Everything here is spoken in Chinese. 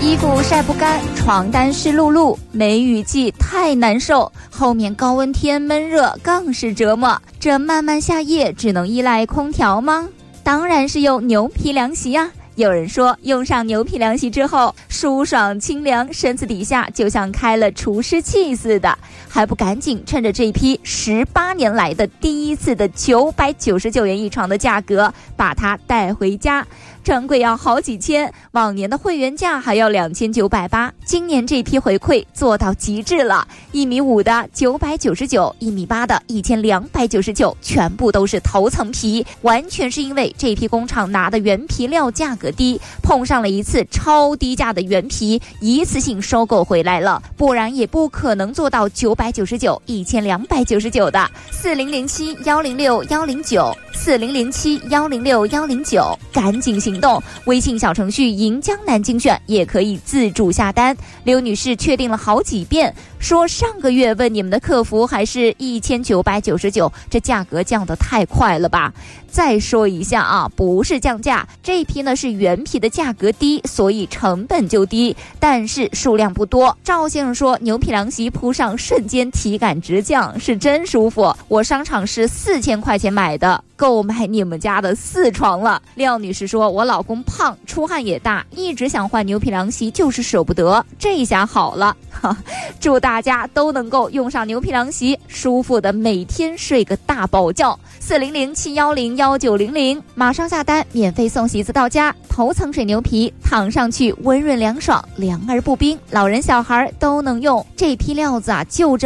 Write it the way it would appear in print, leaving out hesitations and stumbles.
衣服晒不干，床单湿漉漉，梅雨季太难受，后面高温天闷热更是折磨。这漫漫夏夜只能依赖空调吗？当然是用牛皮凉席啊。有人说用上牛皮凉席之后舒爽清凉，身子底下就像开了除湿器似的，还不赶紧趁着这批18年来的第一次的999元一床的价格把它带回家。专柜要好几千，往年的会员价还要2980，今年这批回馈做到极致了，1.5米的999，1.8米的1299，全部都是头层皮，完全是因为这批工厂拿的原皮料价格低，碰上了一次超低价的原皮一次性收购回来了，不然也不可能做到999、1299的。4007106109，4007106109，赶紧行动！微信小程序银江南精选也可以自助下单。刘女士确定了好几遍，说上个月问你们的客服还是1999，这价格降得太快了吧？再说一下啊，不是降价，这批呢是原皮的价格低，所以成本就低，但是数量不多。赵先生说牛皮凉席铺上瞬间体感直降，是真舒服。我商场是4000块钱买的，购买你们家的4床了。廖女士说我老公胖，出汗也大，一直想换牛皮凉席，就是舍不得，这一下好了。祝大家都能够用上牛皮凉席，舒服的每天睡个大饱觉。4007101900，马上下单，免费送席子到家。头层水牛皮，躺上去温润凉爽，凉而不冰，老人小孩都能用。这批料子啊，就这